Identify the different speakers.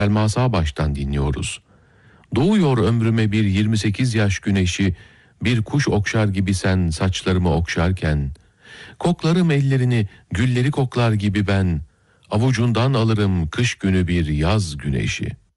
Speaker 1: Selma baştan dinliyoruz. Doğuyor ömrüme bir 28 yaş güneşi, bir kuş okşar gibi sen saçlarımı okşarken, koklarım ellerini, gülleri koklar gibi ben, avucundan alırım kış günü bir yaz güneşi.